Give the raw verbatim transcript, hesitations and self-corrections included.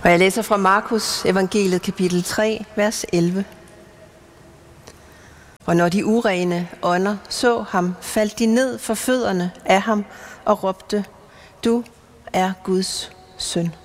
Og jeg læser fra Markus evangeliet kapitel tre, vers elleve. Og når de urene ånder så ham, faldt de ned for fødderne af ham og råbte, du er Guds søn.